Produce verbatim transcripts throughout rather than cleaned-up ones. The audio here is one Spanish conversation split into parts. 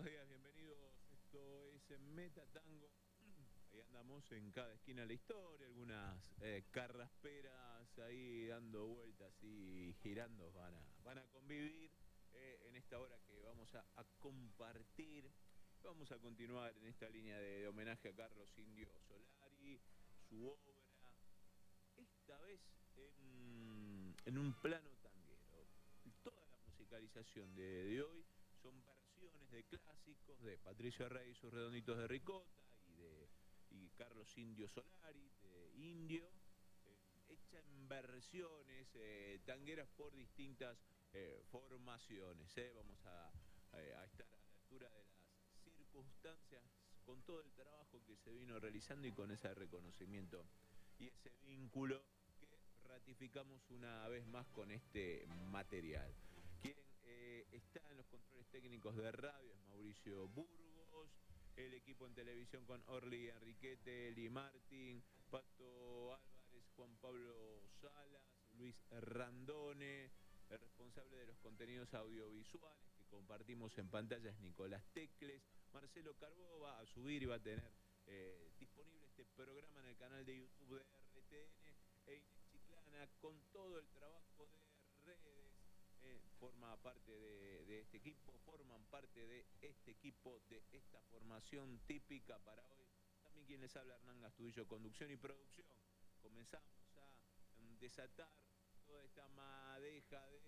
días, bienvenidos. Esto es Meta Tango. Ahí andamos en cada esquina de la historia, algunas eh, carrasperas ahí dando vueltas y girando van a, van a convivir eh, en esta hora que vamos a, a compartir. Vamos a continuar en esta línea de, de homenaje a Carlos Indio Solari, su obra, esta vez en, en un plano tanguero. Toda la musicalización de, de hoy son versiones de clásicos de Patricio Rey y sus Redonditos de Ricota y de y Carlos Indio Solari, de Indio, eh, hecha en versiones eh, tangueras por distintas eh, formaciones. Eh. Vamos a, a, a estar a la altura de las circunstancias con todo el trabajo que se vino realizando y con ese reconocimiento y ese vínculo que ratificamos una vez más con este material. Quien eh, está en los controles técnicos de radio es Mauricio Burgos, el equipo en televisión con Orly Enriquete, Eli Martín, Pato Álvarez, Juan Pablo Salas, Luis Randone, el responsable de los contenidos audiovisuales que compartimos en pantalla es Nicolás Tecles, Marcelo Carbó va a subir y va a tener eh, disponible este programa en el canal de YouTube de R T N e Inés Chiclana con todo el trabajo de redes. Eh, forma parte de, de este equipo, forman parte de este equipo, de esta formación típica para hoy. También quien les habla, Hernán Gastudillo, conducción y producción. Comenzamos a um, desatar toda esta madeja de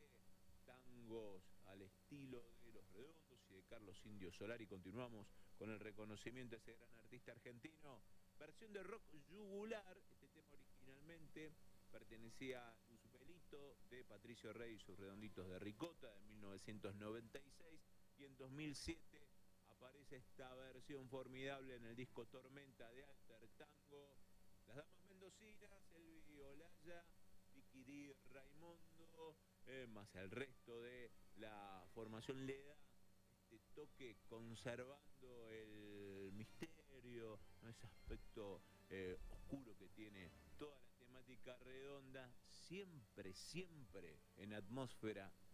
tangos al estilo de Los Redondos y de Carlos Indio Solari. Continuamos con el reconocimiento a ese gran artista argentino. Versión de rock yugular, este tema originalmente pertenecía a Luzbelito de Patricio Rey y sus Redonditos de Ricota de mil novecientos noventa y seis, y en dos mil siete aparece esta versión formidable en el disco Tormenta de Alter Tango. Las Damas Mendocinas, Elvi Olaya, Vicky Di Raimundo, eh, más el resto de la formación le da este toque conservando el misterio, ¿no? Ese aspecto eh, oscuro que tiene toda la temática redonda, siempre, siempre en atmósfera